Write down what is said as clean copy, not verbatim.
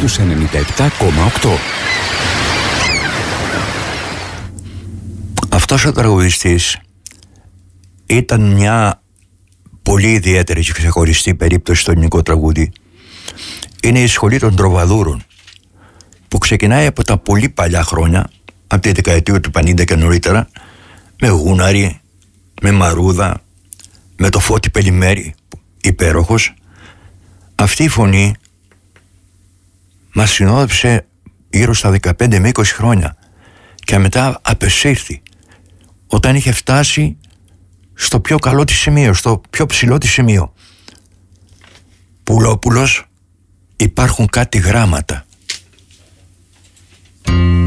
στους 97,8. Αυτός ο τραγουδιστής ήταν μια πολύ ιδιαίτερη και ξεχωριστή περίπτωση στο ελληνικό τραγούδι. Είναι η σχολή των τροβαδούρων, που ξεκινάει από τα πολύ παλιά χρόνια, από τη δεκαετία του 50 και νωρίτερα, με Γούναρη, με Μαρούδα, με το Φώτη Πελιμέρη, υπέροχος. Αυτή η φωνή μας συνόδεψε γύρω στα 15 με 20 χρόνια και μετά απεσύρθη όταν είχε φτάσει στο πιο καλό της σημείο, στο πιο ψηλό της σημείο. Πουλόπουλος, υπάρχουν κάτι γράμματα.